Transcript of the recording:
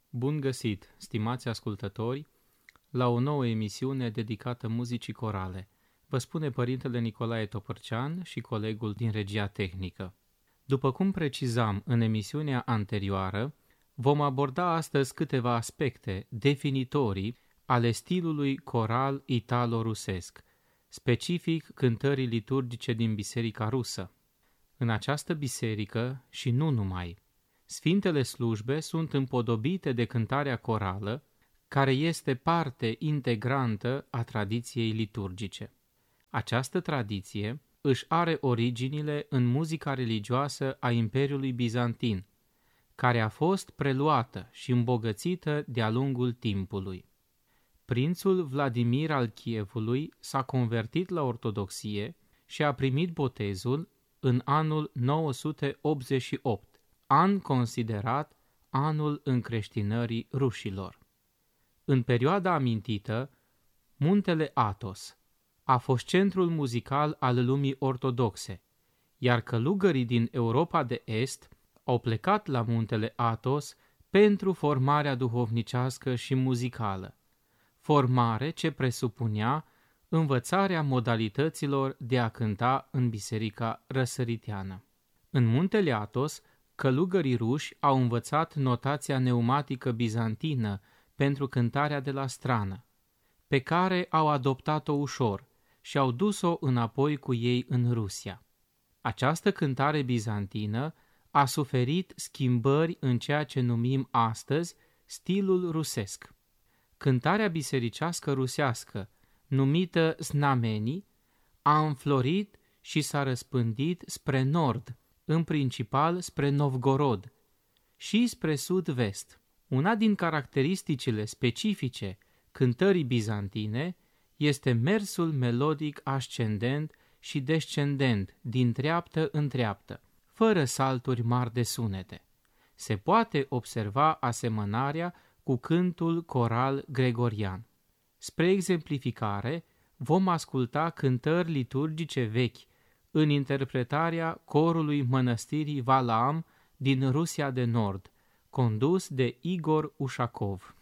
Bun găsit, stimați ascultători, la o nouă emisiune dedicată muzicii corale. Vă spune Părintele Nicolae Topărcean și colegul din regia tehnică. După cum precizam în emisiunea anterioară, vom aborda astăzi câteva aspecte definitorii ale stilului coral italo-rusesc, specific cântării liturgice din Biserica Rusă. În această biserică, și nu numai, Sfintele slujbe sunt împodobite de cântarea corală, care este parte integrantă a tradiției liturgice. Această tradiție își are originile în muzica religioasă a Imperiului Bizantin, care a fost preluată și îmbogățită de-a lungul timpului. Prințul Vladimir al Chievului s-a convertit la ortodoxie și a primit botezul în anul 988, an considerat anul încreștinării rușilor. În perioada amintită, muntele Athos a fost centrul muzical al lumii ortodoxe, iar călugării din Europa de Est au plecat la muntele Athos pentru formarea duhovnicească și muzicală, formare ce presupunea învățarea modalităților de a cânta în biserica răsăriteană. În muntele Athos, călugării ruși au învățat notația neumatică bizantină pentru cântarea de la strană, pe care au adoptat-o ușor și au dus-o înapoi cu ei în Rusia. Această cântare bizantină a suferit schimbări în ceea ce numim astăzi stilul rusesc. Cântarea bisericească rusească, numită znamenii, a înflorit și s-a răspândit spre nord, în principal spre Novgorod, și spre sud-vest. Una din caracteristicile specifice cântării bizantine este mersul melodic ascendent și descendent din treaptă în treaptă, fără salturi mari de sunete. Se poate observa asemănarea cu cântul coral gregorian. Spre exemplificare, vom asculta cântări liturgice vechi în interpretarea corului mănăstirii Valaam din Rusia de Nord, condus de Igor Ușacov.